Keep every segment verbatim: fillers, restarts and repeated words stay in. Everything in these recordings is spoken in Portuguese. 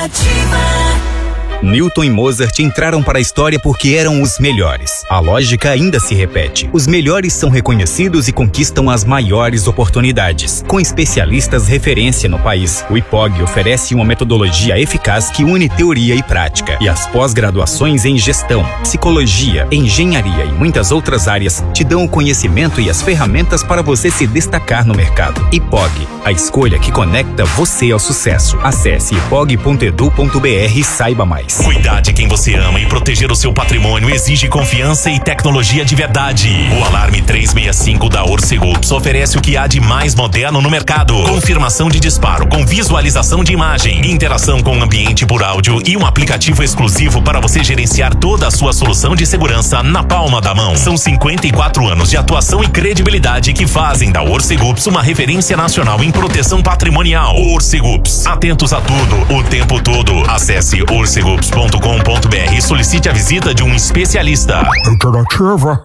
Interativa. Newton e Mozart entraram para a história porque eram os melhores. A lógica ainda se repete. Os melhores são reconhecidos e conquistam as maiores oportunidades. Com especialistas referência no país, o I P O G oferece uma metodologia eficaz que une teoria e prática. E as pós-graduações em gestão, psicologia, engenharia e muitas outras áreas te dão o conhecimento e as ferramentas para você se destacar no mercado. I P O G, a escolha que conecta você ao sucesso. Acesse ipog ponto edu ponto br e saiba mais. Cuidar de quem você ama e proteger o seu patrimônio exige confiança e tecnologia de verdade. O Alarme trezentos e sessenta e cinco da Orcegups oferece o que há de mais moderno no mercado. Confirmação de disparo com visualização de imagem, interação com o ambiente por áudio e um aplicativo exclusivo para você gerenciar toda a sua solução de segurança na palma da mão. São cinquenta e quatro anos de atuação e credibilidade que fazem da Orcegups uma referência nacional em proteção patrimonial. Orcegups, atentos a tudo, o tempo todo. Acesse orcegups ponto com ponto br e solicite a visita de um especialista. Interativa.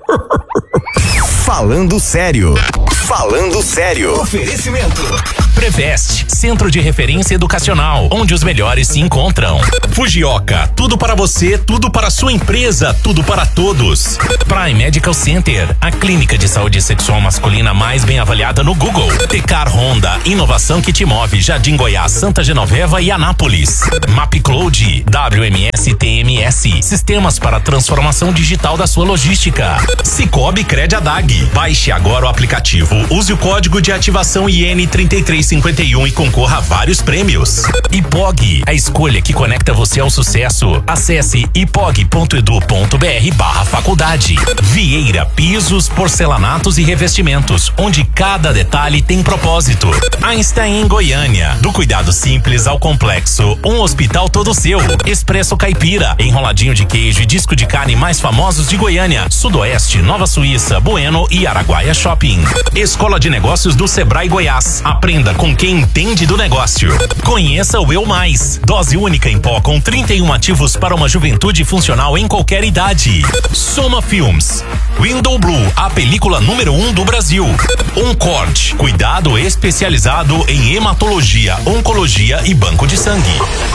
Falando sério. Falando sério. Oferecimento. Prevest, Centro de Referência Educacional, onde os melhores se encontram. Fujioka, tudo para você, tudo para sua empresa, tudo para todos. Prime Medical Center, a clínica de saúde sexual masculina mais bem avaliada no Google. Tecar Honda, inovação que te move, Jardim Goiás, Santa Genoveva e Anápolis. MapCloud, W M S T M S, sistemas para transformação digital da sua logística. Cicobi Crediadag, baixe agora o aplicativo, use o código de ativação I N trinta e três cinquenta e um e concorra a vários prêmios. I P O G, a escolha que conecta você ao sucesso. Acesse ipog ponto edu ponto br barra faculdade. Vieira Pisos, Porcelanatos e Revestimentos, onde cada detalhe tem propósito. Einstein em Goiânia, do cuidado simples ao complexo, um hospital todo seu. Expresso Caipira, enroladinho de queijo e disco de carne mais famosos de Goiânia, Sudoeste, Nova Suíça, Bueno e Araguaia Shopping. Escola de Negócios do Sebrae Goiás. Aprenda com quem entende do negócio. Conheça o Eu Mais, dose única em pó com trinta e um ativos para uma juventude funcional em qualquer idade. Soma Films, Window Blue, a película número um do Brasil. Oncord, cuidado especializado em hematologia, oncologia e banco de sangue.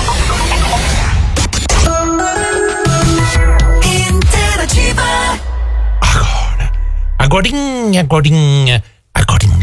Interativa. Agora, agorinha, agorinha, agorinha.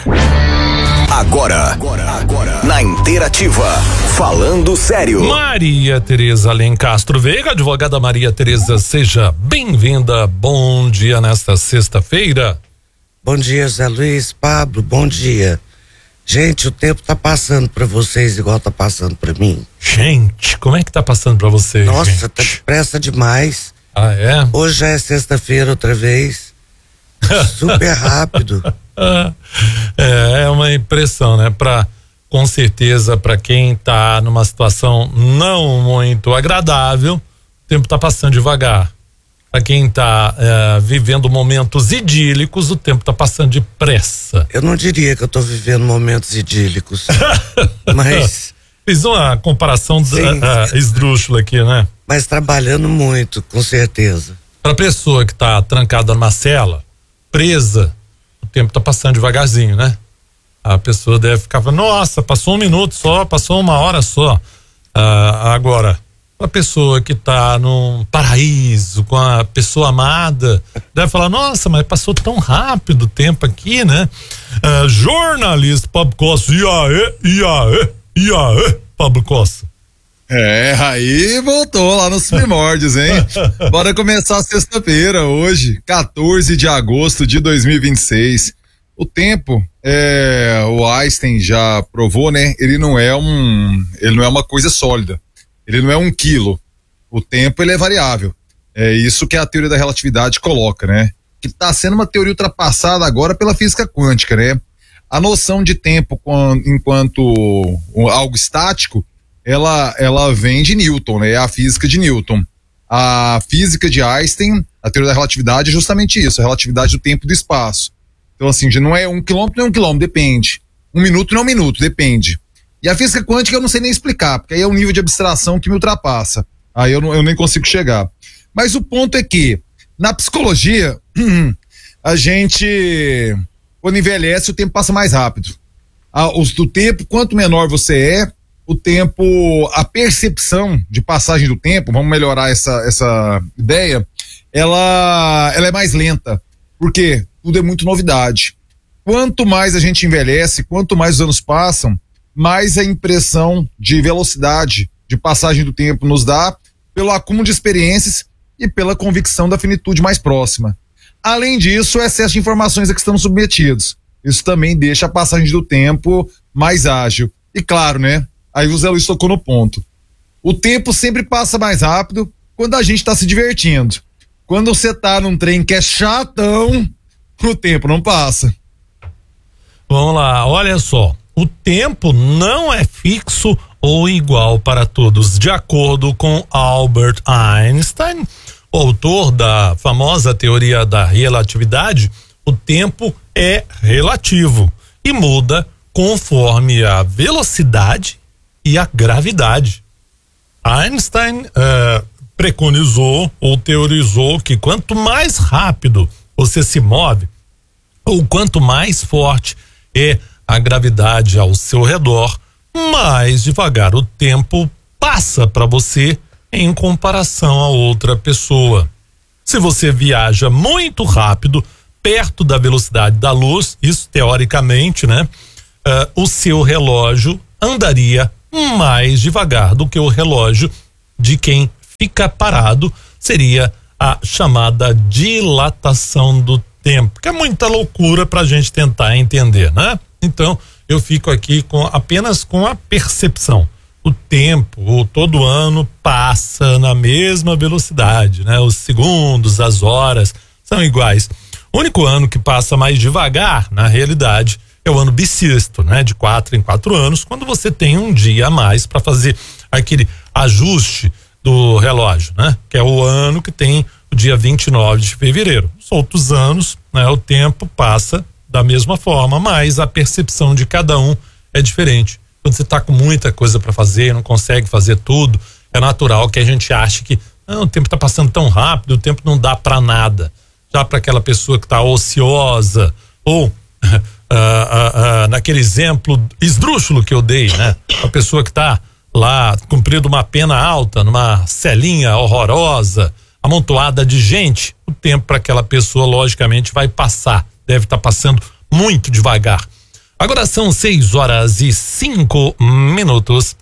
Agora, agora, agora, na Interativa, falando sério. Maria Tereza Alencastro Veiga, advogada Maria Tereza, seja bem-vinda. Bom dia nesta sexta-feira. Bom dia, Zé Luiz, Pablo, bom dia. Gente, o tempo tá passando pra vocês igual tá passando pra mim. Gente, como é que tá passando pra vocês? Nossa, gente? tá depressa demais. Ah, é? Hoje já é sexta-feira outra vez. Super rápido. É, é uma impressão, né? Pra, com certeza, para quem tá numa situação não muito agradável, o tempo tá passando devagar. Para quem tá é, vivendo momentos idílicos, o tempo tá passando depressa. Eu não diria que eu tô vivendo momentos idílicos, mas... Fiz uma comparação da, uh, esdrúxula aqui, né? Mas trabalhando muito, com certeza. Pra pessoa que tá trancada numa cela, presa, o tempo tá passando devagarzinho, né? A pessoa deve ficar, nossa, passou um minuto só, passou uma hora só. Uh, agora, a pessoa que tá num paraíso com a pessoa amada, deve falar, nossa, mas passou tão rápido o tempo aqui, né? Uh, jornalista Pablo Costa, e aí, e aí, e aí, Pablo Costa. É, aí voltou lá nos primórdios, hein? Bora começar a sexta-feira hoje, quatorze de agosto de dois mil e vinte e seis. O tempo, é, o Einstein já provou, né? Ele não é um, ele não é uma coisa sólida. Ele não é um quilo. O tempo, ele é variável. É isso que a teoria da relatividade coloca, né? Que está sendo uma teoria ultrapassada agora pela física quântica, né? A noção de tempo enquanto algo estático, ela, ela vem de Newton, né? É a física de Newton. A física de Einstein, a teoria da relatividade é justamente isso, a relatividade do tempo e do espaço. Então, assim, não é um quilômetro, não é um quilômetro, depende. Um minuto não é um minuto, depende. E a física quântica eu não sei nem explicar, porque aí é um nível de abstração que me ultrapassa. Aí eu, não, eu nem consigo chegar. Mas o ponto é que, na psicologia, a gente, quando envelhece, o tempo passa mais rápido. A, o, o tempo, quanto menor você é, o tempo, a percepção de passagem do tempo, vamos melhorar essa, essa ideia, ela, ela é mais lenta, porque tudo é muito novidade. Quanto mais a gente envelhece, quanto mais os anos passam, mais a impressão de velocidade de passagem do tempo nos dá pelo acúmulo de experiências e pela convicção da finitude mais próxima. Além disso, o excesso de informações a que estamos submetidos. Isso também deixa a passagem do tempo mais ágil. E claro, né? Aí o Zé Luiz tocou no ponto. O tempo sempre passa mais rápido quando a gente está se divertindo. Quando você tá num trem que é chatão, o tempo não passa. Vamos lá, olha só. O tempo não é fixo ou igual para todos. De acordo com Albert Einstein, o autor da famosa teoria da relatividade, o tempo é relativo e muda conforme a velocidade e a gravidade. Einstein uh, preconizou ou teorizou que quanto mais rápido você se move, ou quanto mais forte é a gravidade ao seu redor, mais devagar o tempo passa para você em comparação a outra pessoa. Se você viaja muito rápido, perto da velocidade da luz, isso teoricamente, né? Uh, o seu relógio andaria mais devagar do que o relógio de quem fica parado, seria a chamada dilatação do tempo, que é muita loucura pra gente tentar entender, né? Então, eu fico aqui com apenas com a percepção. O tempo, todo ano passa na mesma velocidade, né? Os segundos, as horas são iguais. O único ano que passa mais devagar, na realidade, é o ano bissexto, né? De quatro em quatro anos, quando você tem um dia a mais para fazer aquele ajuste do relógio, né? Que é o ano que tem o dia vinte e nove de fevereiro. Os outros anos, né? O tempo passa da mesma forma, mas a percepção de cada um é diferente. Quando você está com muita coisa para fazer, não consegue fazer tudo, é natural que a gente ache que não, o tempo está passando tão rápido, o tempo não dá para nada. Já para aquela pessoa que está ociosa, ou uh, uh, uh, naquele exemplo esdrúxulo que eu dei, né? A pessoa que está lá cumprindo uma pena alta, numa celinha horrorosa, amontoada de gente, o tempo para aquela pessoa logicamente vai passar, deve estar tá passando muito devagar. Agora são seis horas e cinco minutos.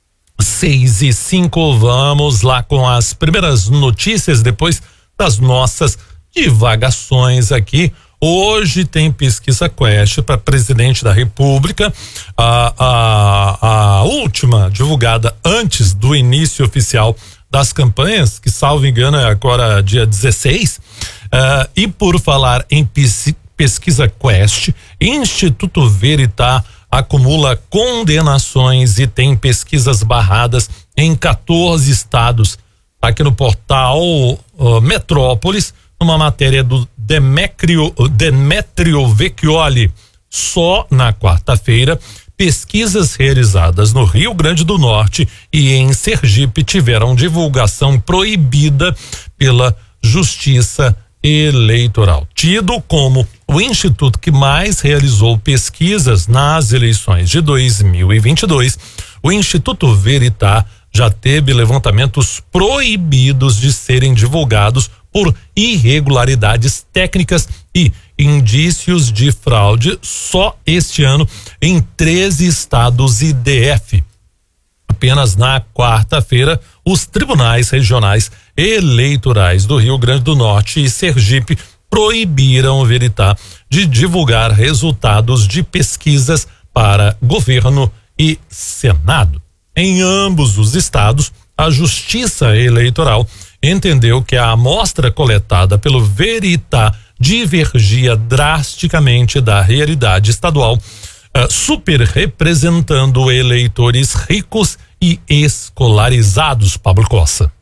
Seis e cinco, vamos lá com as primeiras notícias depois das nossas divagações aqui. Hoje tem pesquisa Quest para presidente da República, a, a, a última divulgada antes do início oficial das campanhas, que salvo engano é agora dia dezesseis. Uh, e por falar em psi, pesquisa Quest, Instituto Veritá acumula condenações e tem pesquisas barradas em quatorze estados. Aqui no portal uh, Metrópolis, uma matéria do Demetrio, Demetrio Vecchioli, só na quarta-feira, pesquisas realizadas no Rio Grande do Norte e em Sergipe tiveram divulgação proibida pela Justiça Eleitoral. Tido como o instituto que mais realizou pesquisas nas eleições de dois mil e vinte e dois, o Instituto Veritá já teve levantamentos proibidos de serem divulgados por irregularidades técnicas e indícios de fraude só este ano em treze estados e D F. Apenas na quarta-feira, os tribunais regionais eleitorais do Rio Grande do Norte e Sergipe proibiram o Veritá de divulgar resultados de pesquisas para governo e Senado. Em ambos os estados, a Justiça Eleitoral entendeu que a amostra coletada pelo Veritá divergia drasticamente da realidade estadual, uh, superrepresentando eleitores ricos e escolarizados. Pablo Cossa.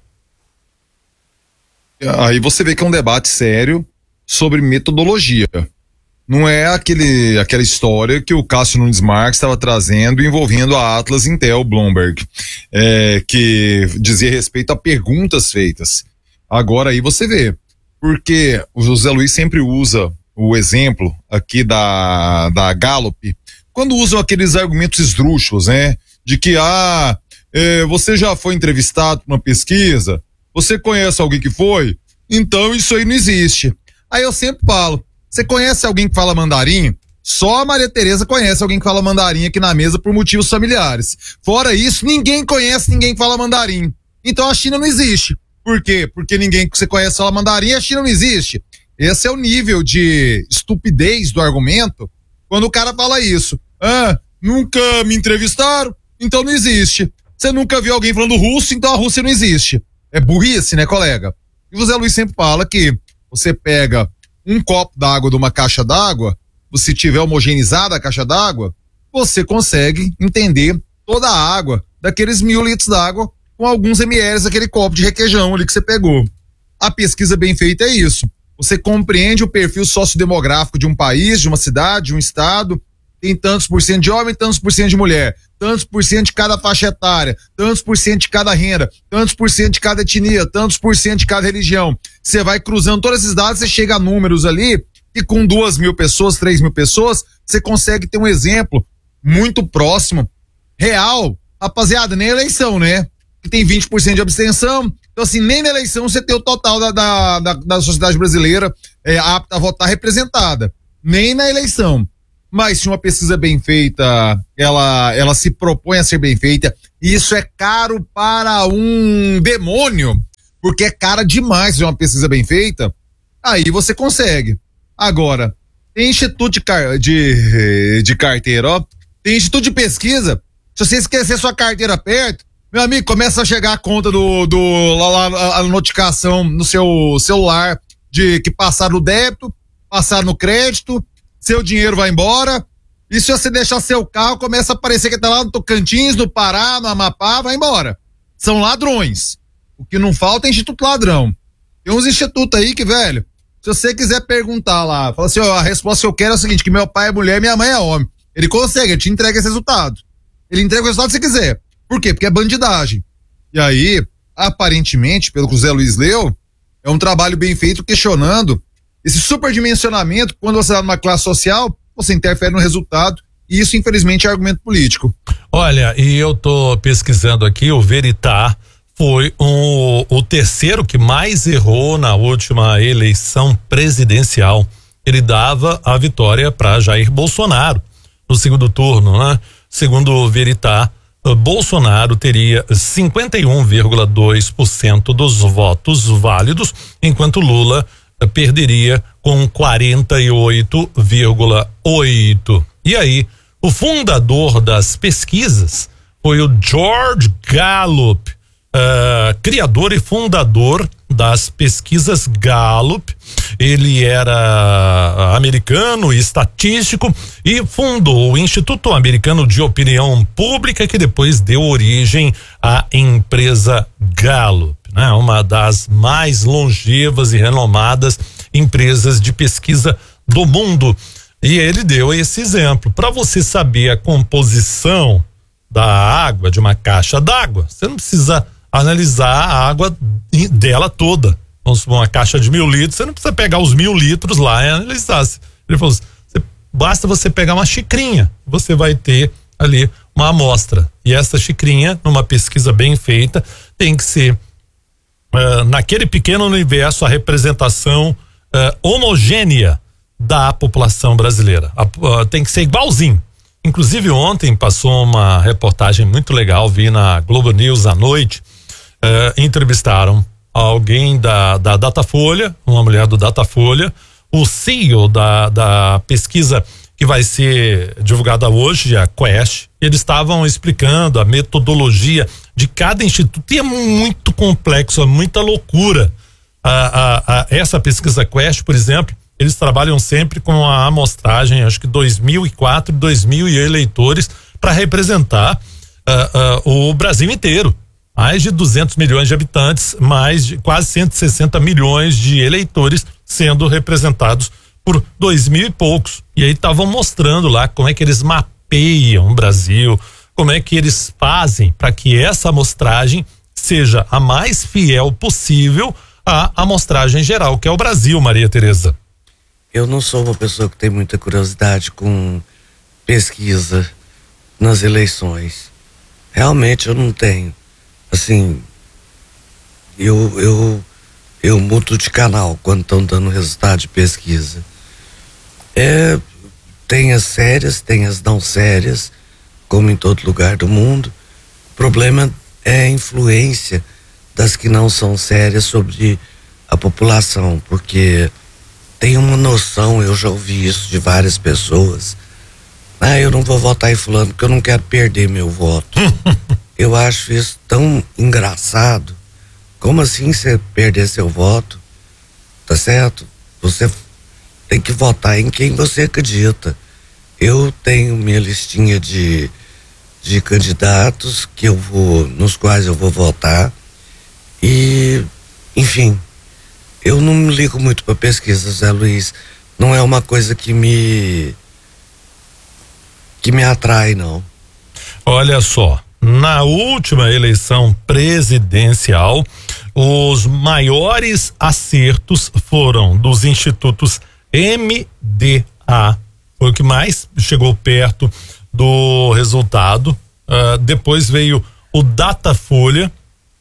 Aí você vê que é um debate sério sobre metodologia. Não é aquele, aquela história que o Cássio Nunes Marques estava trazendo envolvendo a Atlas Intel Bloomberg, é, que dizia respeito a perguntas feitas. Agora aí você vê, porque o José Luiz sempre usa o exemplo aqui da, da Gallup, quando usam aqueles argumentos esdrúxulos, né? de que, ah, é, você já foi entrevistado por uma pesquisa, você conhece alguém que foi? Então isso aí não existe. Aí eu sempre falo, você conhece alguém que fala mandarim? Só a Maria Tereza conhece alguém que fala mandarim aqui na mesa por motivos familiares. Fora isso, ninguém conhece ninguém que fala mandarim. Então a China não existe. Por quê? Porque ninguém que você conhece fala mandarim e a China não existe. Esse é o nível de estupidez do argumento quando o cara fala isso. Ah, nunca me entrevistaram, então não existe. Você nunca viu alguém falando russo, então a Rússia não existe. É burrice, né, colega? E o Zé Luiz sempre fala que você pega um copo d'água de uma caixa d'água, se tiver homogeneizada a caixa d'água, você consegue entender toda a água daqueles mil litros d'água com alguns ml daquele copo de requeijão ali que você pegou. A pesquisa bem feita é isso. Você compreende o perfil sociodemográfico de um país, de uma cidade, de um estado, tem tantos por cento de homem, tantos por cento de mulher, tantos por cento de cada faixa etária, tantos por cento de cada renda, tantos por cento de cada etnia, tantos por cento de cada religião. Você vai cruzando todos esses dados, você chega a números ali, e com duas mil pessoas, três mil pessoas, você consegue ter um exemplo muito próximo, real. Rapaziada, nem eleição, né? Que tem vinte por cento de abstenção. Então, assim, nem na eleição você tem o total da, da, da, da sociedade brasileira é, apta a votar representada. Nem na eleição. Mas se uma pesquisa bem feita, ela, ela se propõe a ser bem feita, e isso é caro para um demônio, porque é cara demais de uma pesquisa bem feita, aí você consegue. Agora, tem instituto de, car de, de carteira, ó. Tem instituto de pesquisa. Se você esquecer sua carteira perto, meu amigo, começa a chegar a conta do, do lá, lá, a notificação no seu celular de que passaram no débito, passaram no crédito, seu dinheiro vai embora. E se você deixar seu carro, começa a aparecer que tá lá no Tocantins, no Pará, no Amapá, vai embora. São ladrões. O que não falta é instituto ladrão. Tem uns institutos aí que, velho, se você quiser perguntar lá, fala assim, ó, a resposta que eu quero é o seguinte, que meu pai é mulher e minha mãe é homem. Ele consegue, ele te entrega esse resultado. Ele entrega o resultado que você quiser. Por quê? Porque é bandidagem. E aí, aparentemente, pelo que o Zé Luiz leu, é um trabalho bem feito questionando esse superdimensionamento, quando você está numa classe social, você interfere no resultado, e isso, infelizmente, é argumento político. Olha, e eu tô pesquisando aqui, o Veritá foi um, o terceiro que mais errou na última eleição presidencial. Ele dava a vitória para Jair Bolsonaro no segundo turno, né? Segundo o Veritá, Bolsonaro teria cinquenta e um vírgula dois por cento dos votos válidos, enquanto Lula perderia com quarenta e oito vírgula oito por cento. E aí, o fundador das pesquisas foi o George Gallup, uh, criador e fundador das pesquisas Gallup. Ele era americano e estatístico e fundou o Instituto Americano de Opinião Pública, que depois deu origem à empresa Gallup, né? Uma das mais longevas e renomadas empresas de pesquisa do mundo. E ele deu esse exemplo. Para você saber a composição da água, de uma caixa d'água, você não precisa analisar a água dela toda. Vamos supor, uma caixa de mil litros, você não precisa pegar os mil litros lá e analisar. Ele falou assim, você, basta você pegar uma xicrinha, você vai ter ali uma amostra. E essa xicrinha, numa pesquisa bem feita, tem que ser uh, naquele pequeno universo a representação uh, homogênea da população brasileira. A, uh, tem que ser igualzinho. Inclusive ontem passou uma reportagem muito legal, vi na Globo News à noite, uh, entrevistaram alguém da, da Datafolha, uma mulher do Datafolha, o C E O da, da pesquisa que vai ser divulgada hoje, a Quest. Eles estavam explicando a metodologia de cada instituto, e é muito complexo, é muita loucura. A, a, a, essa pesquisa Quest, por exemplo, eles trabalham sempre com a amostragem, acho que dois mil e quatro, dois mil eleitores, para representar uh, uh, o Brasil inteiro. Mais de duzentos milhões de habitantes, mais de quase cento e sessenta milhões de eleitores sendo representados por dois mil e poucos. E aí estavam mostrando lá como é que eles mapeiam o Brasil, como é que eles fazem para que essa amostragem seja a mais fiel possível à amostragem geral, que é o Brasil, Maria Tereza. Eu não sou uma pessoa que tem muita curiosidade com pesquisa nas eleições. Realmente eu não tenho. Assim, eu, eu, eu mudo de canal quando estão dando resultado de pesquisa. É, tem as sérias, tem as não sérias, como em todo lugar do mundo. O problema é a influência das que não são sérias sobre a população, porque tem uma noção, eu já ouvi isso de várias pessoas. Ah, eu não vou votar em fulano porque eu não quero perder meu voto. Eu acho isso tão engraçado. Como assim você perder seu voto? Tá certo? Você tem que votar em quem você acredita. Eu tenho minha listinha de, de candidatos que eu vou, nos quais eu vou votar. E, enfim, eu não me ligo muito para pesquisa, Zé Luiz. Não é uma coisa que me que me atrai, não. Olha só, na última eleição presidencial, os maiores acertos foram dos institutos M D A, foi o que mais chegou perto do resultado. Uh, depois veio o Datafolha.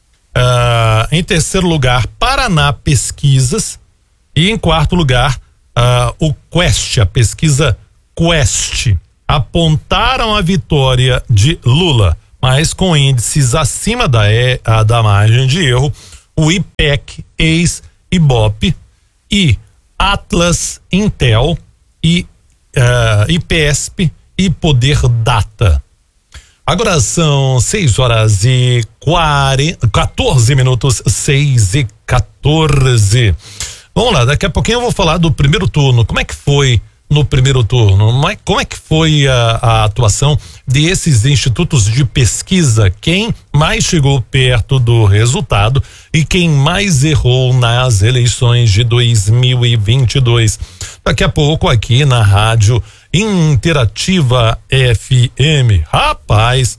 Uh, em terceiro lugar, Paraná Pesquisas. E em quarto lugar, uh, o Quest, a pesquisa Quest. Apontaram a vitória de Lula, mas com índices acima da, e, a, da margem de erro, o I P E C, ex-Ibope e Atlas, Intel e uh, I P E S P e Poder Data. Agora são seis horas e quarenta, quatorze minutos, seis e quatorze. Vamos lá, daqui a pouquinho eu vou falar do primeiro turno. Como é que foi no primeiro turno? Como é que foi a, a atuação desses institutos de pesquisa? Quem mais chegou perto do resultado e quem mais errou nas eleições de dois mil e vinte e dois? Daqui a pouco aqui na Rádio Interativa F M. Rapaz,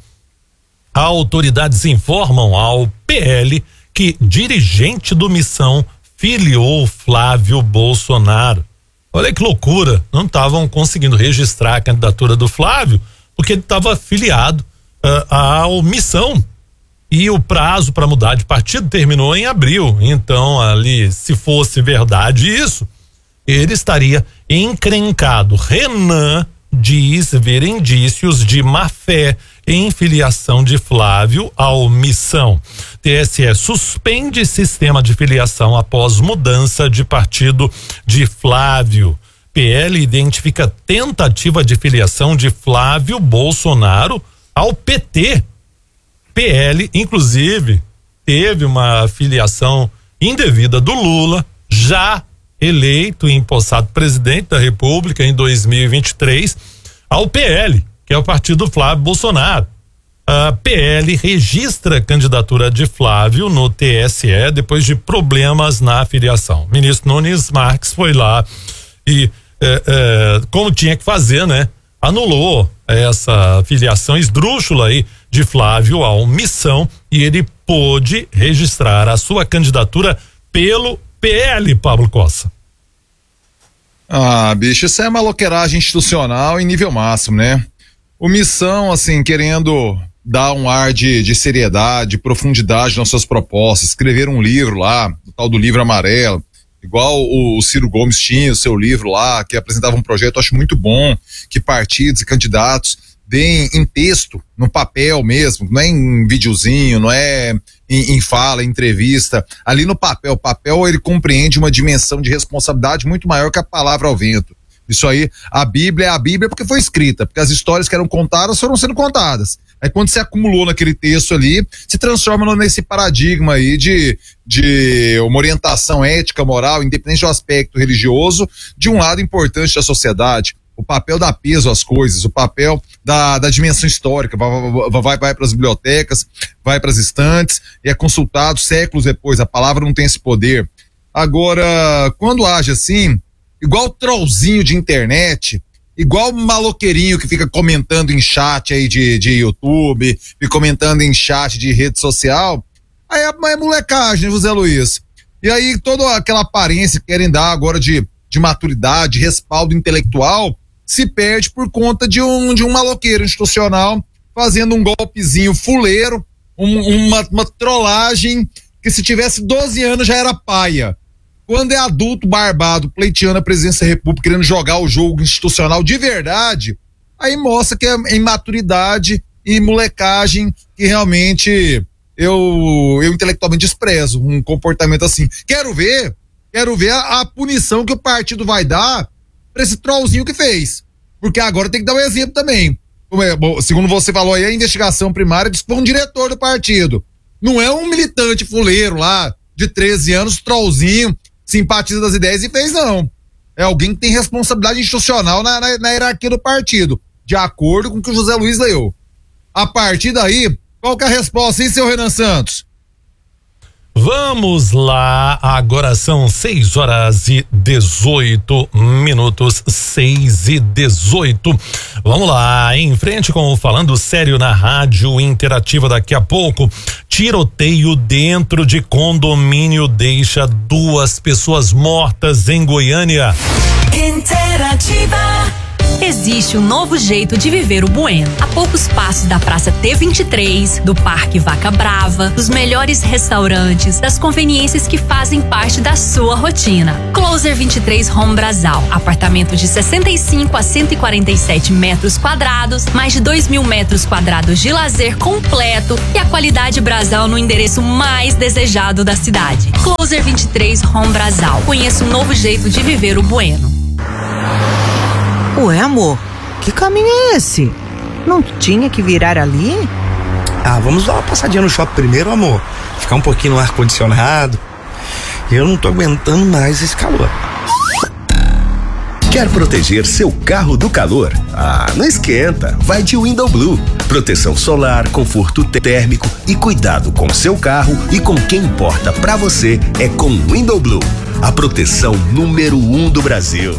autoridades informam ao P L que dirigente do Missão filiou Flávio Bolsonaro. Olha que loucura, não estavam conseguindo registrar a candidatura do Flávio porque ele estava filiado uh, ao Missão e o prazo para mudar de partido terminou em abril. Então ali, se fosse verdade isso, ele estaria encrencado. Renan diz ver indícios de má fé em filiação de Flávio ao Missão. T S E suspende sistema de filiação após mudança de partido de Flávio. P L identifica tentativa de filiação de Flávio Bolsonaro ao P T. P L, inclusive, teve uma filiação indevida do Lula, já eleito e empossado presidente da República em dois mil e vinte e três, ao P L, que é o partido Flávio Bolsonaro. A P L registra a candidatura de Flávio no T S E depois de problemas na filiação. O ministro Nunes Marques foi lá e, é, é, como tinha que fazer, né? Anulou essa filiação esdrúxula aí de Flávio ao Missão e ele pôde registrar a sua candidatura pelo P L, Pablo Costa. Ah, bicho, isso é maloqueiragem institucional em nível máximo, né? O Missão, assim, querendo dar um ar de, de seriedade, profundidade nas suas propostas, escrever um livro lá, o tal do livro amarelo, igual o, o Ciro Gomes tinha o seu livro lá, que apresentava um projeto, eu acho muito bom que partidos e candidatos deem em texto, no papel mesmo, não é em videozinho, não é em, em fala, em entrevista, ali no papel. O papel, ele compreende uma dimensão de responsabilidade muito maior que a palavra ao vento. Isso aí, a Bíblia é a Bíblia porque foi escrita, porque as histórias que eram contadas foram sendo contadas. Aí quando se acumulou naquele texto ali, se transforma nesse paradigma aí de, de uma orientação ética, moral, independente do aspecto religioso, de um lado importante da sociedade. O papel dá peso às coisas, o papel da, da dimensão histórica, vai, vai, vai para as bibliotecas, vai para as estantes e é consultado séculos depois. A palavra não tem esse poder. Agora, quando age assim, igual trollzinho de internet, igual maloqueirinho que fica comentando em chat aí de, de YouTube, e comentando em chat de rede social, aí é, é molecagem, né, José Luiz? E aí toda aquela aparência que querem dar agora de, de maturidade, respaldo intelectual, se perde por conta de um, de um maloqueiro institucional fazendo um golpezinho fuleiro, um, uma, uma trollagem que se tivesse doze anos já era paia. Quando é adulto barbado, pleiteando a presidência da República, querendo jogar o jogo institucional de verdade, aí mostra que é imaturidade e molecagem que realmente eu, eu intelectualmente desprezo um comportamento assim. Quero ver, quero ver a, a punição que o partido vai dar pra esse trollzinho que fez. Porque agora tem que dar um exemplo também. Como é, bom, segundo você falou aí, a investigação primária diz que foi um diretor do partido. Não é um militante fuleiro lá, de treze anos, trollzinho, simpatiza das ideias e fez, não. É alguém que tem responsabilidade institucional na, na, na hierarquia do partido, de acordo com o que o José Luiz leu. A partir daí, qual que é a resposta, hein, seu Renan Santos? Vamos lá, agora são seis horas e dezoito minutos, seis e dezoito. Vamos lá, em frente com o Falando Sério na Rádio Interativa daqui a pouco. Tiroteio dentro de condomínio deixa duas pessoas mortas em Goiânia. Interativa. Existe um novo jeito de viver o Bueno. A poucos passos da Praça T vinte e três, do Parque Vaca Brava, dos melhores restaurantes, das conveniências que fazem parte da sua rotina. Closer vinte e três Home Brasal. Apartamento de sessenta e cinco a cento e quarenta e sete metros quadrados, mais de dois mil metros quadrados de lazer completo e a qualidade Brasal no endereço mais desejado da cidade. Closer vinte e três Home Brasal. Conheça um novo jeito de viver o Bueno. Ué, amor, que caminho é esse? Não tinha que virar ali? Ah, vamos dar uma passadinha no shopping primeiro, amor. Ficar um pouquinho no ar-condicionado. Eu não tô aguentando mais esse calor. Quer proteger seu carro do calor? Ah, não esquenta, vai de Window Blue. Proteção solar, conforto térmico e cuidado com seu carro e com quem importa pra você é com Window Blue, a proteção número um do Brasil.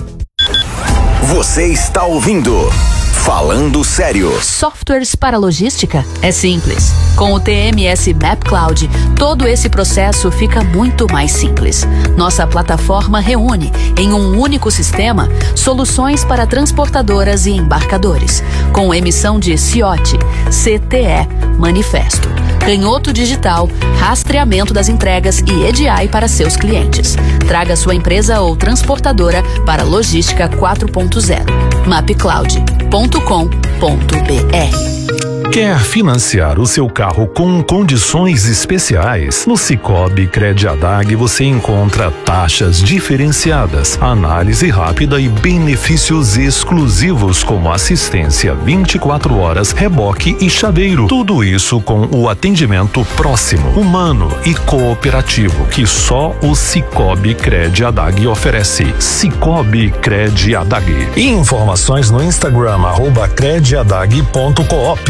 Você está ouvindo Falando Sério. Softwares para logística? É simples. Com o T M S Map Cloud, todo esse processo fica muito mais simples. Nossa plataforma reúne, em um único sistema, soluções para transportadoras e embarcadores, com emissão de C O T, C T E, manifesto, canhoto digital, rastreamento das entregas e E D I para seus clientes. Traga sua empresa ou transportadora para Logística quatro ponto zero. mapcloud ponto com ponto b r. Quer financiar o seu carro com condições especiais? No Sicoob Crediadag você encontra taxas diferenciadas, análise rápida e benefícios exclusivos como assistência vinte e quatro horas, reboque e chaveiro. Tudo isso com o atendimento próximo, humano e cooperativo que só o Sicoob Crediadag oferece. Sicoob Crediadag. Informações no Instagram arroba crediadag ponto coop.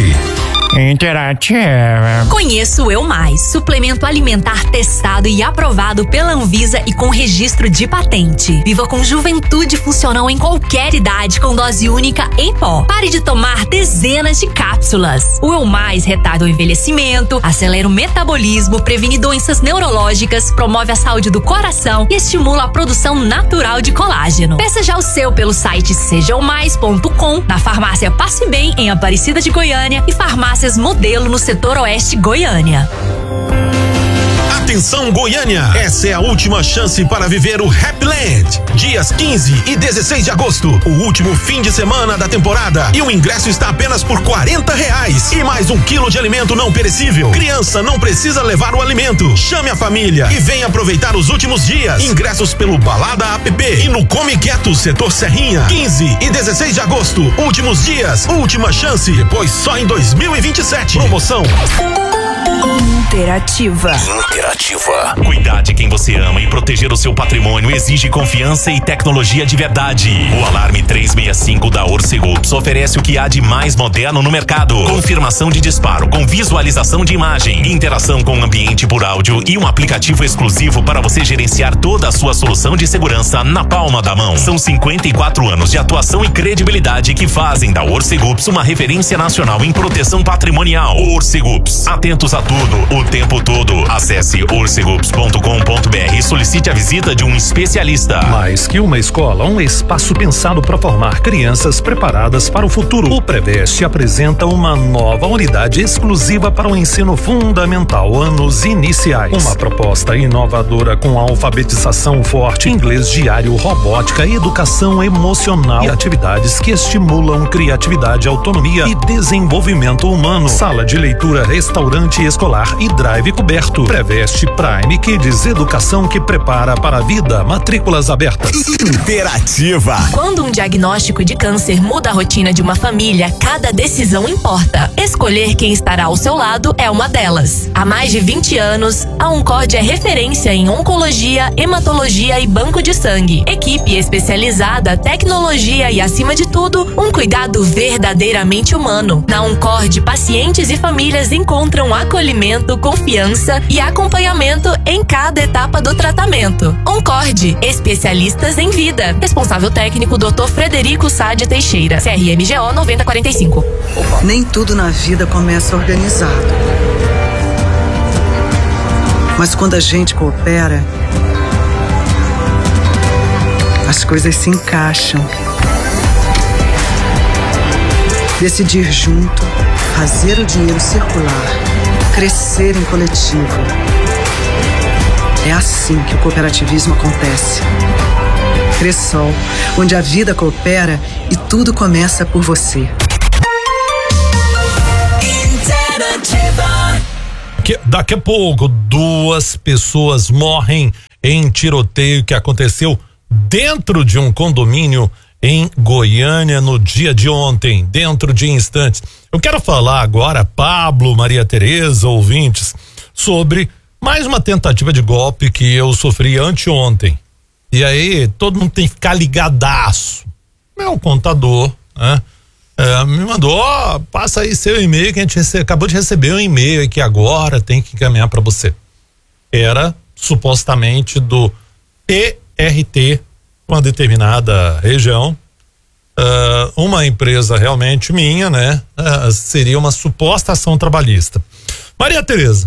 Interativa. Conheço Eu Mais, suplemento alimentar testado e aprovado pela Anvisa e com registro de patente. Viva com juventude funcional em qualquer idade com dose única em pó. Pare de tomar dezenas de cápsulas. O Eu Mais retarda o envelhecimento, acelera o metabolismo, previne doenças neurológicas, promove a saúde do coração e estimula a produção natural de colágeno. Peça já o seu pelo site seja o mais ponto com, na farmácia Passe Bem em Aparecida de Goiânia e farmácia Modelo no setor oeste Goiânia. Atenção Goiânia, essa é a última chance para viver o Happy Land. Dias quinze e dezesseis de agosto, o último fim de semana da temporada e o ingresso está apenas por quarenta reais e mais um quilo de alimento não perecível. Criança não precisa levar o alimento. Chame a família e venha aproveitar os últimos dias. Ingressos pelo Balada App e no Come Quieto, setor Serrinha. quinze e dezesseis de agosto, últimos dias, última chance, depois só em dois mil e vinte e sete. Promoção Interativa. Interativa. Cuidar de quem você ama e proteger o seu patrimônio exige confiança e tecnologia de verdade. O Alarme trezentos e sessenta e cinco da Orcegups oferece o que há de mais moderno no mercado. Confirmação de disparo com visualização de imagem, interação com o ambiente por áudio e um aplicativo exclusivo para você gerenciar toda a sua solução de segurança na palma da mão. São cinquenta e quatro anos de atuação e credibilidade que fazem da Orcegups uma referência nacional em proteção patrimonial. Orcegups, atentos a tudo, o tempo todo. Acesse Acesse orcegups ponto com ponto br e solicite a visita de um especialista. Mais que uma escola, um espaço pensado para formar crianças preparadas para o futuro. O Preveste apresenta uma nova unidade exclusiva para o ensino fundamental, anos iniciais. Uma proposta inovadora com alfabetização forte, inglês diário, robótica, educação emocional e atividades que estimulam criatividade, autonomia e desenvolvimento humano. Sala de leitura, restaurante escolar e drive coberto. Preveste Prime Kids, educação que prepara para a vida. Matrículas abertas. Interativa. Quando um diagnóstico de câncer muda a rotina de uma família, cada decisão importa. Escolher quem estará ao seu lado é uma delas. Há mais de vinte anos, a Oncord é referência em oncologia, hematologia e banco de sangue. Equipe especializada, tecnologia e, acima de tudo, um cuidado verdadeiramente humano. Na Oncord, pacientes e famílias encontram acolhimento, confiança e acompanhamento em cada etapa do tratamento. Oncord, especialistas em vida. Responsável técnico doutor Frederico Sade Teixeira, C R M G O noventa quarenta e cinco. Nem tudo na vida começa organizado. Mas quando a gente coopera, as coisas se encaixam. Decidir junto, fazer o dinheiro circular, crescer em coletivo. É assim que o cooperativismo acontece. Cressol, onde a vida coopera e tudo começa por você. Que, daqui a pouco, duas pessoas morrem em tiroteio que aconteceu dentro de um condomínio em Goiânia no dia de ontem, dentro de instantes. Eu quero falar agora, Pablo, Maria Tereza, ouvintes, sobre mais uma tentativa de golpe que eu sofri anteontem. E aí, todo mundo tem que ficar ligadaço. Meu contador, né? É, me mandou, ó, passa aí seu e-mail que a gente recebe, acabou de receber um e-mail que agora tem que encaminhar para você. Era supostamente do P R T, uma determinada região, uh, uma empresa realmente minha, né? Uh, seria uma suposta ação trabalhista. Maria Tereza,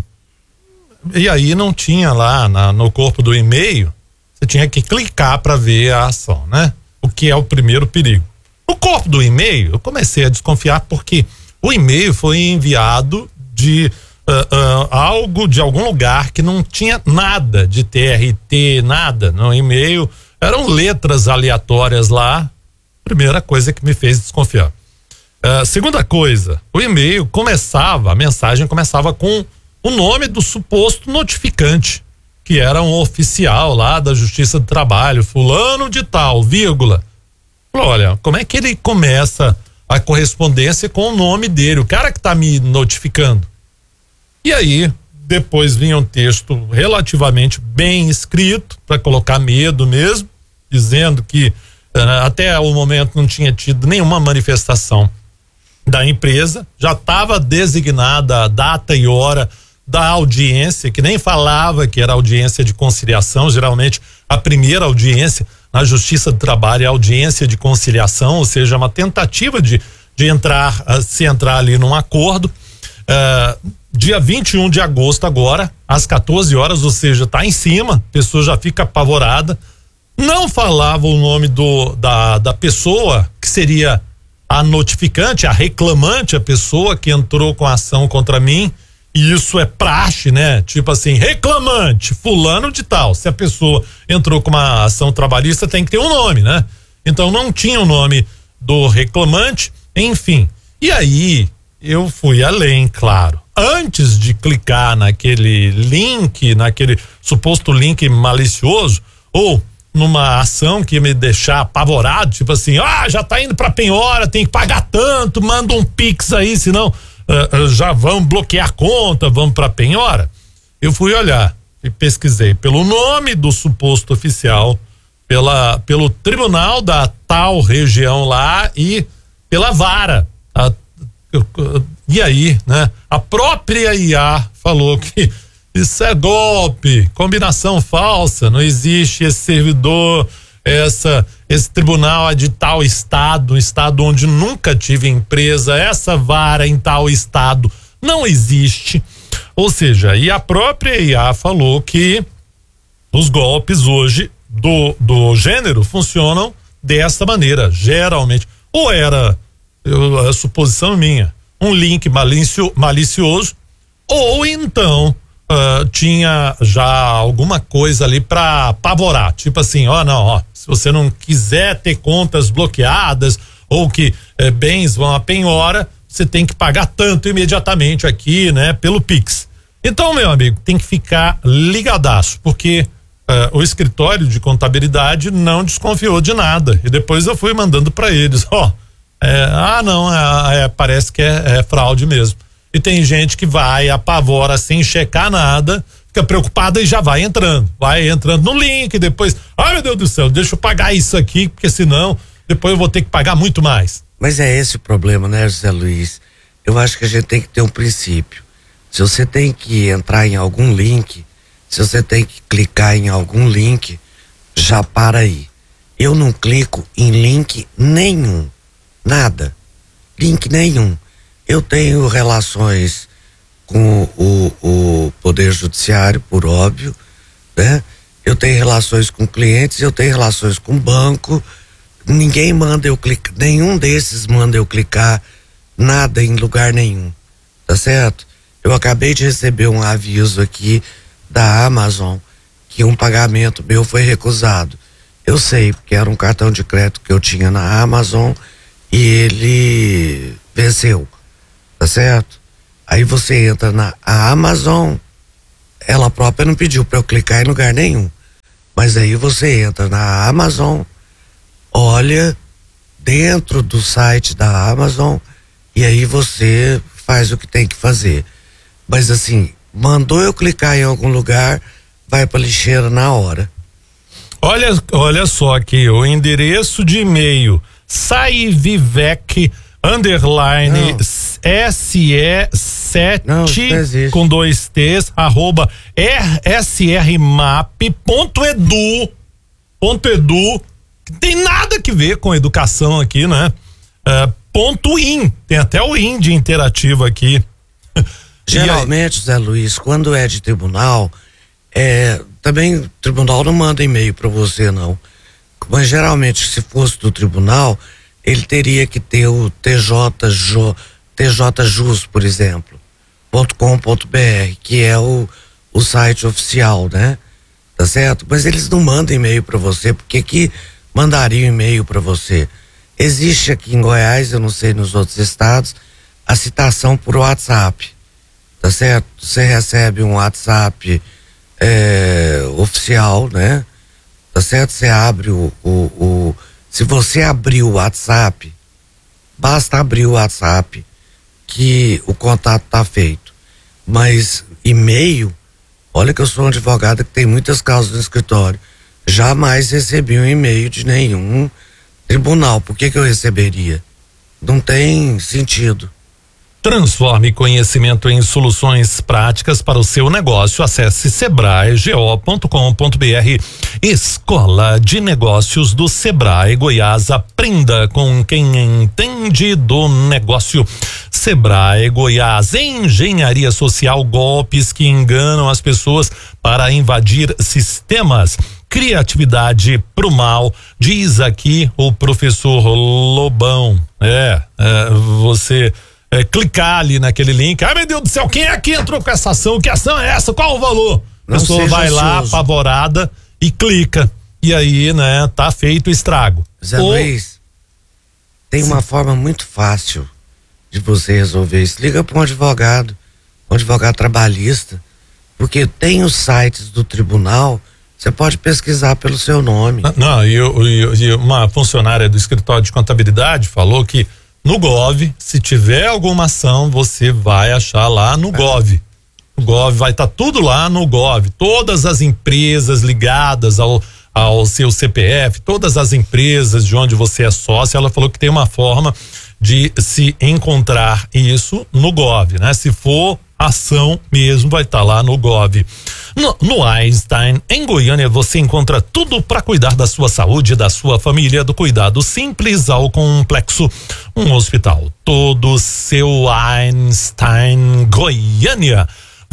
e aí não tinha lá na, no corpo do e-mail, você tinha que clicar para ver a ação, né? O que é o primeiro perigo. No corpo do e-mail, eu comecei a desconfiar porque o e-mail foi enviado de uh, uh, algo de algum lugar que não tinha nada de T R T, nada no e-mail, eram letras aleatórias lá. Primeira coisa que me fez desconfiar. Uh, segunda coisa, o e-mail começava, a mensagem começava com o nome do suposto notificante, que era um oficial lá da Justiça do Trabalho, fulano de tal, vírgula. Olha, como é que ele começa a correspondência com o nome dele, o cara que tá me notificando? E aí, depois vinha um texto relativamente bem escrito, para colocar medo mesmo, dizendo que uh, até o momento não tinha tido nenhuma manifestação da empresa, já estava designada a data e hora da audiência, que nem falava que era audiência de conciliação, geralmente a primeira audiência na Justiça do Trabalho é audiência de conciliação, ou seja, uma tentativa de, de entrar, uh, se entrar ali num acordo. Uh, dia vinte e um de agosto agora, às quatorze horas, ou seja, tá em cima, a pessoa já fica apavorada. Não falava o nome do, da, da pessoa, que seria a notificante, a reclamante, a pessoa que entrou com a ação contra mim. E isso é praxe, né? Tipo assim, reclamante, fulano de tal. Se a pessoa entrou com uma ação trabalhista, tem que ter um nome, né? Então não tinha o nome do reclamante, enfim. E aí, eu fui além, claro. Antes de clicar naquele link, naquele suposto link malicioso, ou numa ação que ia me deixar apavorado, tipo assim, ah, já tá indo pra penhora, tem que pagar tanto, manda um pix aí, senão uh, uh, já vão bloquear a conta, vamos pra penhora. Eu fui olhar e pesquisei pelo nome do suposto oficial, pela, pelo tribunal da tal região lá e pela vara. A, e aí, né? A própria I A falou que isso é golpe, combinação falsa, não existe esse servidor, essa, esse tribunal é de tal estado, um estado onde nunca tive empresa, essa vara em tal estado não existe. Ou seja, e a própria I A falou que os golpes hoje do, do gênero funcionam desta maneira, geralmente. Ou era, eu, a suposição minha, um link malicio, malicioso, ou então uh, tinha já alguma coisa ali para apavorar, tipo assim, ó, não, ó, se você não quiser ter contas bloqueadas ou que eh, bens vão a penhora, você tem que pagar tanto imediatamente aqui, né, pelo Pix. Então, meu amigo, tem que ficar ligadaço, porque uh, o escritório de contabilidade não desconfiou de nada. E depois eu fui mandando para eles, ó, é, ah, não, é, é, parece que é, é fraude mesmo. E tem gente que vai, apavora sem checar nada, fica preocupada e já vai entrando, vai entrando no link, depois, ai meu Deus do céu, deixa eu pagar isso aqui, porque senão depois eu vou ter que pagar muito mais. Mas é esse o problema, né, José Luiz? Eu acho que a gente tem que ter um princípio. Se você tem que entrar em algum link, se você tem que clicar em algum link, já para aí. Eu não clico em link nenhum, nada, link nenhum. Eu tenho relações com o, o Poder Judiciário, por óbvio, né? Eu tenho relações com clientes, eu tenho relações com banco. Ninguém manda eu clicar, nenhum desses manda eu clicar nada em lugar nenhum, tá certo? Eu acabei de receber um aviso aqui da Amazon que um pagamento meu foi recusado. Eu sei, porque era um cartão de crédito que eu tinha na Amazon e ele venceu, tá certo? Aí você entra na a Amazon, ela própria não pediu para eu clicar em lugar nenhum, mas aí você entra na Amazon, olha dentro do site da Amazon e aí você faz o que tem que fazer. Mas assim, mandou eu clicar em algum lugar, vai pra lixeira na hora. Olha, olha só aqui, o endereço de e-mail saivivec underline S E sete com dois T's arroba srmap ponto edu ponto edu, que tem nada que ver com educação aqui, né? Uh, ponto in, tem até o in de interativo aqui. Geralmente, Zé Luiz, quando é de tribunal, é, também o tribunal não manda e-mail para você, não. Mas geralmente, se fosse do tribunal, ele teria que ter o T J Jus, por exemplo, .com.br, que é o, o site oficial, né? Tá certo? Mas eles não mandam e-mail para você, porque que mandariam e-mail para você? Existe aqui em Goiás, eu não sei nos outros estados, a citação por WhatsApp. Tá certo? Você recebe um WhatsApp é, oficial, né? Tá certo? Você abre o, o, o. Se você abrir o WhatsApp, basta abrir o WhatsApp que o contato tá feito. Mas e-mail, olha que eu sou um advogado que tem muitas causas no escritório. Jamais recebi um e-mail de nenhum tribunal. Por que que eu receberia? Não tem sentido. Transforme conhecimento em soluções práticas para o seu negócio. Acesse sebrae go ponto com ponto br. Escola de Negócios do Sebrae Goiás. Aprenda com quem entende do negócio. Sebrae Goiás. Engenharia social, golpes que enganam as pessoas para invadir sistemas. Criatividade pro mal, diz aqui o professor Lobão. É, é você É, clicar ali naquele link, ai meu Deus do céu, quem é que entrou com essa ação? Que ação é essa? Qual o valor? A pessoa vai lá, apavorada, e clica. E aí, né, tá feito o estrago. Zé Ou... Luiz, tem Sim. uma forma muito fácil de você resolver isso. Liga para um advogado, um advogado trabalhista, porque tem os sites do tribunal, você pode pesquisar pelo seu nome. Não, e, e, e uma funcionária do escritório de contabilidade falou que no Gov, se tiver alguma ação, você vai achar lá no Gov. O Gov vai estar tá tudo lá no Gov. Todas as empresas ligadas ao, ao seu C P F, todas as empresas de onde você é sócio, ela falou que tem uma forma de se encontrar isso no Gov, né? Se for ação mesmo, vai estar tá lá no Gov. No, no Einstein, em Goiânia, você encontra tudo para cuidar da sua saúde, da sua família, do cuidado simples ao complexo. Um hospital todo seu Einstein Goiânia.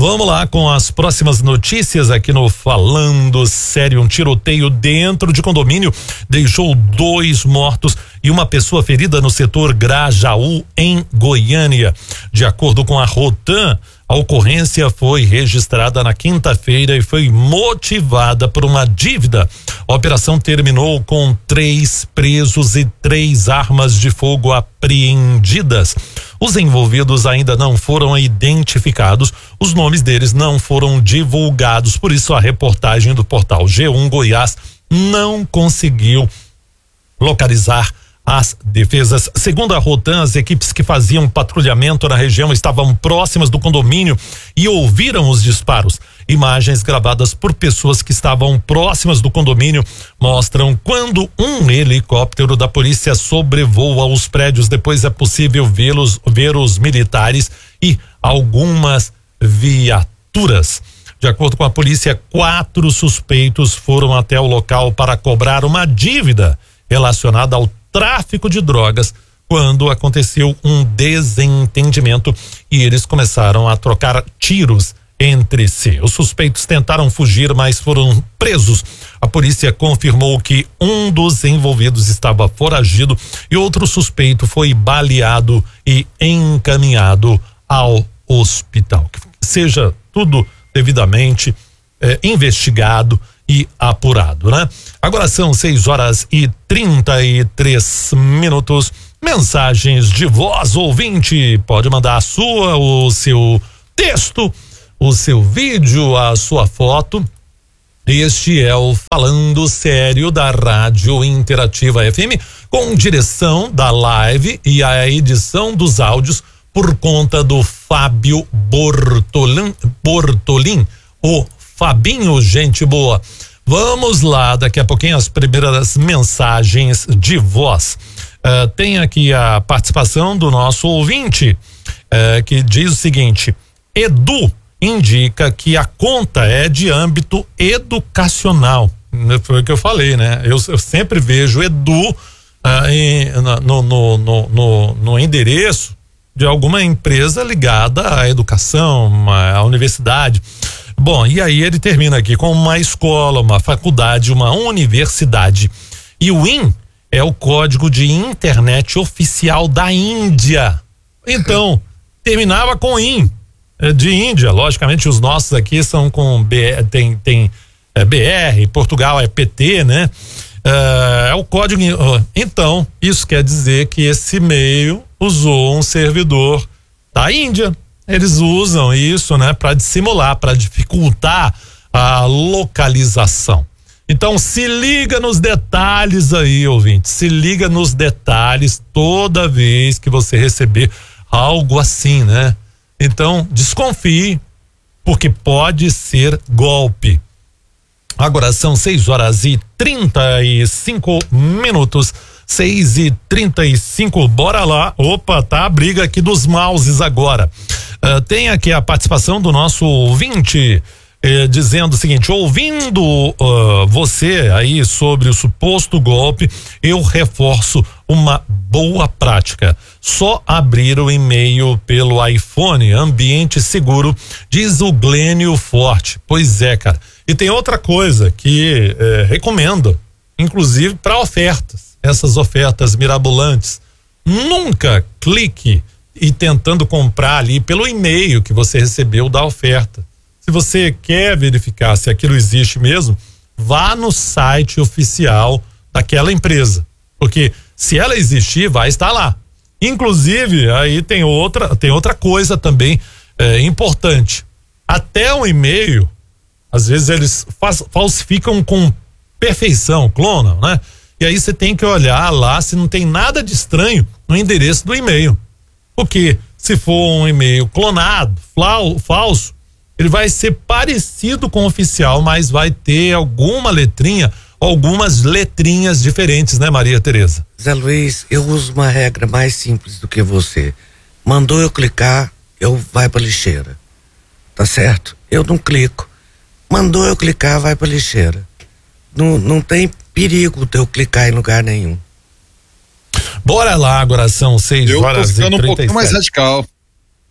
Vamos lá com as próximas notícias aqui no Falando Sério. Um tiroteio dentro de condomínio deixou dois mortos e uma pessoa ferida no setor Grajaú, em Goiânia. De acordo com a Rotan, a ocorrência foi registrada na quinta-feira e foi motivada por uma dívida. A operação terminou com três presos e três armas de fogo apreendidas. Os envolvidos ainda não foram identificados, os nomes deles não foram divulgados, por isso a reportagem do portal G um Goiás não conseguiu localizar as defesas. Segundo a Rotan, as equipes que faziam patrulhamento na região estavam próximas do condomínio e ouviram os disparos. Imagens gravadas por pessoas que estavam próximas do condomínio mostram quando um helicóptero da polícia sobrevoa os prédios. Depois é possível vê-los, ver os militares e algumas viaturas. De acordo com a polícia, quatro suspeitos foram até o local para cobrar uma dívida relacionada ao tráfico de drogas, quando aconteceu um desentendimento e eles começaram a trocar tiros entre si. Os suspeitos tentaram fugir, mas foram presos. A polícia confirmou que um dos envolvidos estava foragido e outro suspeito foi baleado e encaminhado ao hospital. Que seja tudo devidamente eh, investigado e apurado, né? Agora são seis horas e trinta e três minutos. Mensagens de voz, ouvinte, pode mandar a sua, o seu texto, o seu vídeo, a sua foto. Este é o Falando Sério da Rádio Interativa F M, com direção da live e a edição dos áudios por conta do Fábio Bortolin, Bortolin, o Fabinho, gente boa. Vamos lá, daqui a pouquinho as primeiras mensagens de voz. Uh, tem aqui a participação do nosso ouvinte, uh, que diz o seguinte: Edu indica que a conta é de âmbito educacional. Foi o que eu falei, né? Eu, eu sempre vejo Edu uh, em, no, no, no, no, no endereço de alguma empresa ligada à educação, à universidade. Bom, e aí ele termina aqui com uma escola, uma faculdade, uma universidade. E o I N é o código de internet oficial da Índia. Então, terminava com I N, de Índia. Logicamente, os nossos aqui são com B, tem, tem é, B R, Portugal é P T, né? É, é o código. Então, isso quer dizer que esse e-mail usou um servidor da Índia. Eles usam isso, né, para dissimular, para dificultar a localização. Então, se liga nos detalhes aí, ouvinte. Se liga nos detalhes toda vez que você receber algo assim, né? Então, desconfie, porque pode ser golpe. Agora são seis horas e trinta e cinco minutos. seis e trinta e cinco, bora lá. Opa, tá a briga aqui dos mouses agora. Uh, tem aqui a participação do nosso ouvinte eh, dizendo o seguinte: ouvindo uh, você aí sobre o suposto golpe, eu reforço uma boa prática. Só abrir o e-mail pelo iPhone, ambiente seguro, diz o Glênio Forte. Pois é, cara. E tem outra coisa que eh, recomendo, inclusive para ofertas, essas ofertas mirabolantes. Nunca clique e tentando comprar ali pelo e-mail que você recebeu da oferta. Se você quer verificar se aquilo existe mesmo, vá no site oficial daquela empresa, porque se ela existir, vai estar lá. Inclusive, aí tem outra, tem outra coisa também é, importante. Até o e-mail, às vezes eles faz, falsificam com perfeição, clonam, né? E aí você tem que olhar lá se não tem nada de estranho no endereço do e-mail. Porque se for um e-mail clonado, flau, falso, ele vai ser parecido com o oficial, mas vai ter alguma letrinha, algumas letrinhas diferentes, né, Maria Tereza? Zé Luiz, eu uso uma regra mais simples do que você. Mandou eu clicar, eu vai pra lixeira. Tá certo? Eu não clico. Mandou eu clicar, vai pra lixeira. Não, não tem perigo de eu clicar em lugar nenhum. Bora lá, agora são seis horas e trinta e sete. Eu tô ficando um pouquinho mais radical.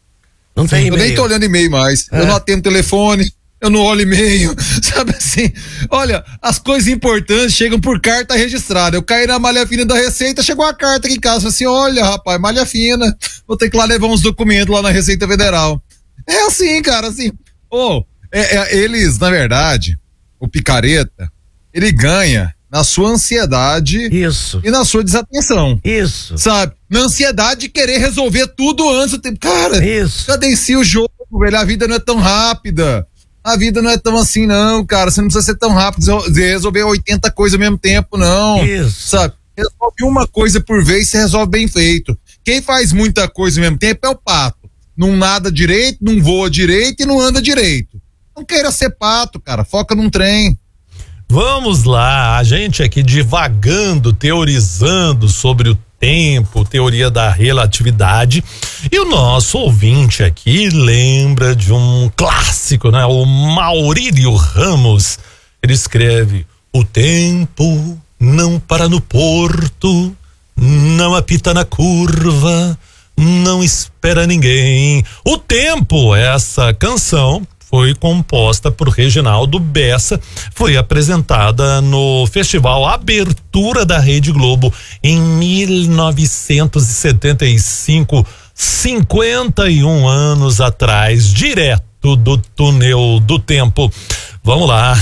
Não tem e-mail. Eu nem tô olhando e-mail mais. É. Eu não atendo telefone, eu não olho e-mail, sabe assim? Olha, as coisas importantes chegam por carta registrada. Eu caí na malha fina da Receita, chegou a carta aqui em casa, assim, olha, rapaz, malha fina, vou ter que ir lá levar uns documentos lá na Receita Federal. É assim, cara, assim, oh, é, é, eles, na verdade, o picareta, ele ganha na sua ansiedade. Isso. E na sua desatenção. Isso. Sabe? Na ansiedade de querer resolver tudo antes do tempo. Cara, isso. Cadencia o jogo, velho. A vida não é tão rápida. A vida não é tão assim, não, cara. Você não precisa ser tão rápido de resolver oitenta coisas ao mesmo tempo, não. Isso. Sabe? Resolve uma coisa por vez, você resolve bem feito. Quem faz muita coisa ao mesmo tempo é o pato. Não nada direito, não voa direito e não anda direito. Não queira ser pato, cara. Foca num trem. Vamos lá, a gente aqui divagando, teorizando sobre o tempo, teoria da relatividade, e o nosso ouvinte aqui lembra de um clássico, né? O Maurílio Ramos, ele escreve: o tempo não para no porto, não apita na curva, não espera ninguém. O tempo, essa canção foi composta por Reginaldo Bessa, foi apresentada no Festival Abertura da Rede Globo em mil novecentos e setenta e cinco, cinquenta e um anos atrás, direto do túnel do tempo. Vamos lá.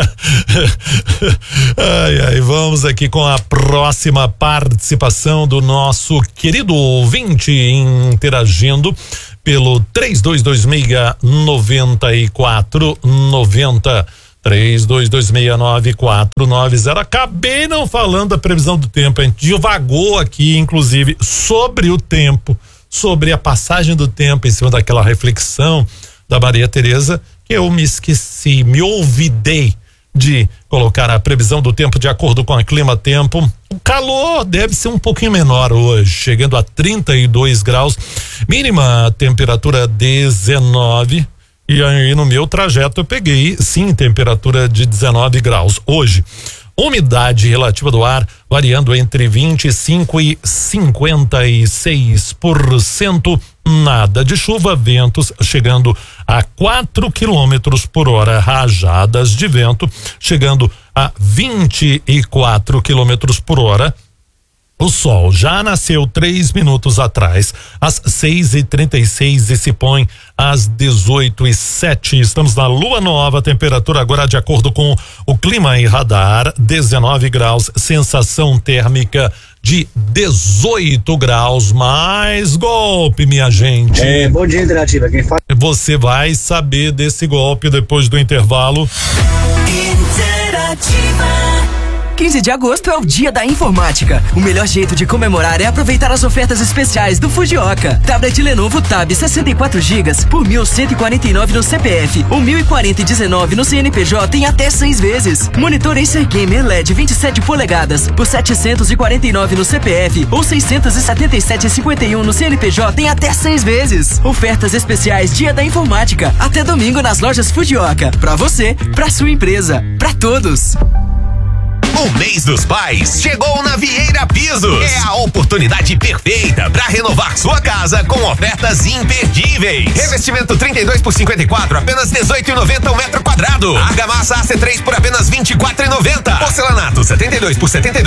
Ai, ai, vamos aqui com a próxima participação do nosso querido ouvinte interagindo pelo três dois dois seis, nove quatro nove zero, três dois dois seis, nove quatro nove zero. Acabei não falando da previsão do tempo, a gente divagou aqui, inclusive, sobre o tempo, sobre a passagem do tempo, em cima daquela reflexão da Maria Tereza, que eu me esqueci, me olvidei de colocar a previsão do tempo de acordo com a clima-tempo. O calor deve ser um pouquinho menor hoje, chegando a trinta e dois graus, mínima temperatura dezenove, e aí no meu trajeto eu peguei, sim, temperatura de dezenove graus hoje. Umidade relativa do ar variando entre vinte e cinco e cinquenta e seis por cento. Nada de chuva, ventos chegando a quatro quilômetros por hora, rajadas de vento chegando a vinte e quatro quilômetros por hora. O sol já nasceu três minutos atrás, às seis e trinta e seis, e se põe às dezoito e sete. Estamos na lua nova, temperatura agora de acordo com o clima e radar, dezenove graus, sensação térmica de dezoito graus. Mais golpe, minha gente. É, bom dia, Interativa. Quem fala? Você vai saber desse golpe depois do intervalo. Interativa. quinze de agosto é o Dia da Informática. O melhor jeito de comemorar é aproveitar as ofertas especiais do Fujioka. Tablet Lenovo Tab sessenta e quatro gigas por mil cento e quarenta e nove no C P F ou mil e quarenta e dezenove no C N P J em até seis vezes. Monitor Acer Gamer L E D vinte e sete polegadas por setecentos e quarenta e nove no C P F ou seiscentos e setenta e sete e cinquenta e um no C N P J em até seis vezes. Ofertas especiais Dia da Informática até domingo nas lojas Fujioka. Pra você, pra sua empresa, pra todos. O mês dos pais chegou na Vieira Pisos. É a oportunidade perfeita para renovar sua casa com ofertas imperdíveis. Revestimento trinta e dois por cinquenta e quatro, apenas dezoito e noventa o metro quadrado. Argamassa A C três por apenas vinte e quatro e noventa. Porcelanato setenta e dois por setenta e dois